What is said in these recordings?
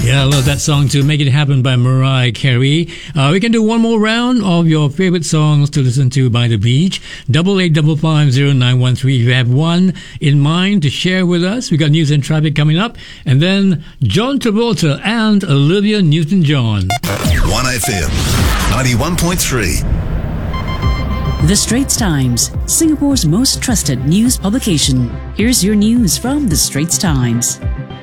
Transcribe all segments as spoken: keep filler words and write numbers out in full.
Yeah, I love that song too. Make It Happen by Mariah Carey. Uh, we can do one more round of your favorite songs to listen to by the beach. Double eight double five zero nine one three. If you have one in mind to share with us, we got news and traffic coming up, and then John Travolta and Olivia Newton-John. one F M ninety-one point three. The Straits Times, Singapore's most trusted news publication. Here's your news from The Straits Times.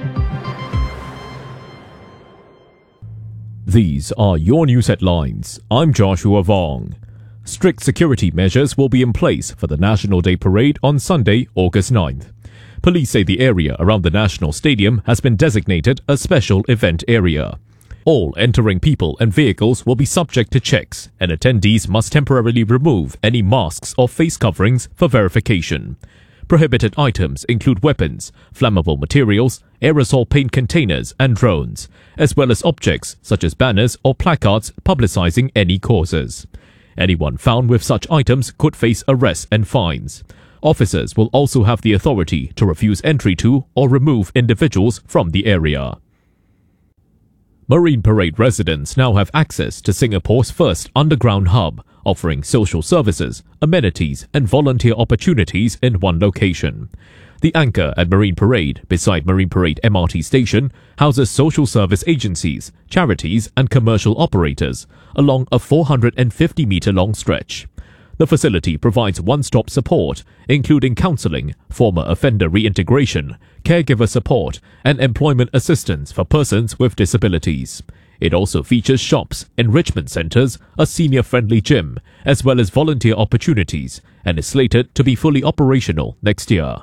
These are your news headlines. I'm Joshua Vong. Strict security measures will be in place for the National Day Parade on Sunday, August ninth. Police say the area around the National Stadium has been designated a special event area. All entering people and vehicles will be subject to checks, and attendees must temporarily remove any masks or face coverings for verification. Prohibited items include weapons, flammable materials, aerosol paint containers and drones, as well as objects such as banners or placards publicizing any causes. Anyone found with such items could face arrest and fines. Officers will also have the authority to refuse entry to or remove individuals from the area. Marine Parade residents now have access to Singapore's first underground hub, offering social services, amenities and volunteer opportunities in one location. The anchor at Marine Parade, beside Marine Parade M R T station, houses social service agencies, charities and commercial operators along a four hundred fifty metre long stretch. The facility provides one-stop support, including counselling, former offender reintegration, caregiver support, and employment assistance for persons with disabilities. It also features shops, enrichment centres, a senior-friendly gym, as well as volunteer opportunities, and is slated to be fully operational next year.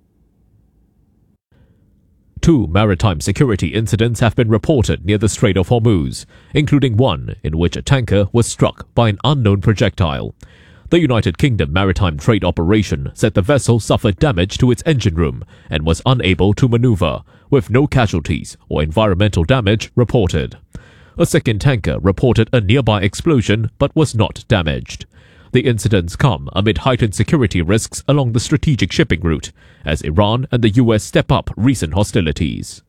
Two maritime security incidents have been reported near the Strait of Hormuz, including one in which a tanker was struck by an unknown projectile. The United Kingdom Maritime Trade Operation said the vessel suffered damage to its engine room and was unable to maneuver, with no casualties or environmental damage reported. A second tanker reported a nearby explosion but was not damaged. The incidents come amid heightened security risks along the strategic shipping route, as Iran and the U S step up recent hostilities.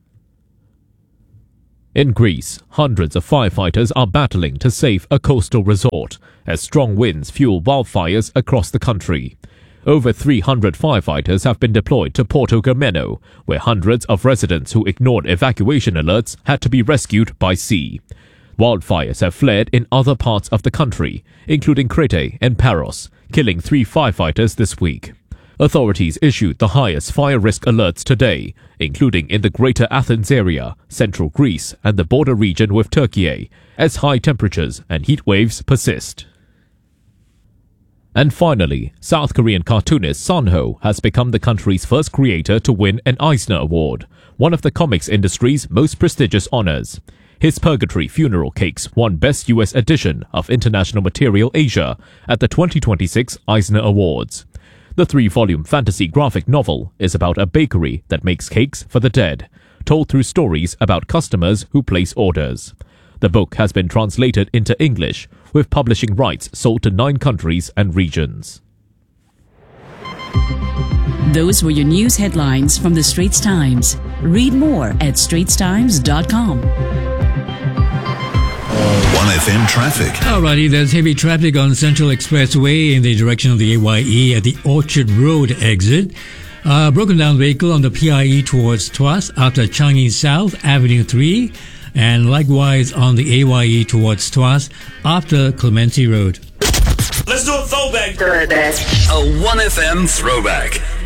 In Greece, hundreds of firefighters are battling to save a coastal resort as strong winds fuel wildfires across the country. Over three hundred firefighters have been deployed to Porto Gemeno, where hundreds of residents who ignored evacuation alerts had to be rescued by sea. Wildfires have flared in other parts of the country, including Crete and Paros, killing three firefighters this week. Authorities issued the highest fire risk alerts today, including in the Greater Athens area, central Greece and the border region with Turkey, as high temperatures and heat waves persist. And finally, South Korean cartoonist Sun Ho has become the country's first creator to win an Eisner Award, one of the comics industry's most prestigious honors. His Purgatory Funeral Cakes won Best U S Edition of International Material Asia at the twenty twenty-six Eisner Awards. The three-volume fantasy graphic novel is about a bakery that makes cakes for the dead, told through stories about customers who place orders. The book has been translated into English, with publishing rights sold to nine countries and regions. Those were your news headlines from The Straits Times. Read more at straits times dot com. one F M traffic. Alrighty, there's heavy traffic on Central Expressway in the direction of the A Y E at the Orchard Road exit. Uh, broken down vehicle on the P I E towards Tuas after Changi South Avenue three, and likewise on the A Y E towards Tuas after Clementi Road. Let's do a throwback. A one F M throwback.